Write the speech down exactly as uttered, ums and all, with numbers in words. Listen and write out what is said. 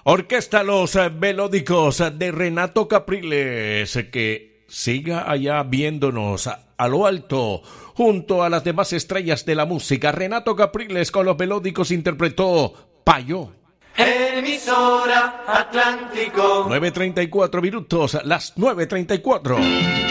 Orquesta Los Melódicos de Renato Capriles, que siga allá viéndonos a lo alto, junto a las demás estrellas de la música. Renato Capriles con Los Melódicos interpretó Payó. Emisora Atlántico. nueve treinta y cuatro minutos, las nueve treinta y cuatro.